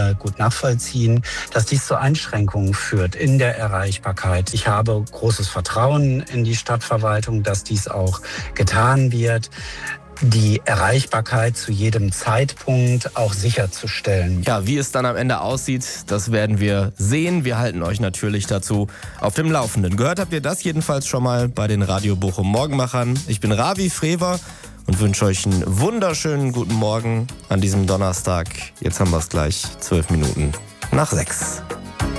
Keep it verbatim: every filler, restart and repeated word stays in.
äh, gut nachvollziehen, dass dies zu Einschränkungen führt in der Erreichbarkeit. Ich habe großes Vertrauen in die Stadtverwaltung, dass dies auch getan wird, die Erreichbarkeit zu jedem Zeitpunkt auch sicherzustellen. Ja, wie es dann am Ende aussieht, das werden wir sehen. Wir halten euch natürlich dazu auf dem Laufenden. Gehört habt ihr das jedenfalls schon mal bei den Radio Bochum Morgenmachern. Ich bin Ravi Frewer und wünsche euch einen wunderschönen guten Morgen an diesem Donnerstag. Jetzt haben wir es gleich, zwölf Minuten nach sechs.